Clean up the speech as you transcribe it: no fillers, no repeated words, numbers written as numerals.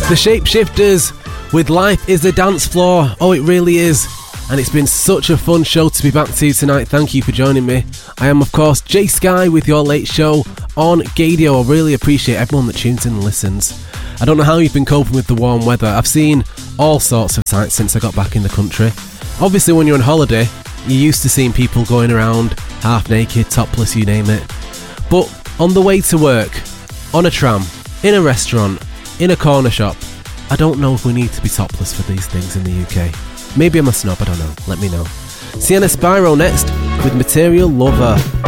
The Shapeshifters with Life is a Dance Floor. Oh, it really is. And it's been such a fun show to be back to tonight. Thank you for joining me. I am, of course, Jay Sky with your late show on Gadio. I really appreciate everyone that tunes in and listens. I don't know how you've been coping with the warm weather. I've seen all sorts of sights since I got back in the country. Obviously, when you're on holiday, you're used to seeing people going around half naked, topless, you name it. But on the way to work, on a tram, in a restaurant, in a corner shop, I don't know if we need to be topless for these things in the UK. Maybe I'm a snob, I don't know. Let me know. Sienna Spyro next with Material Lover.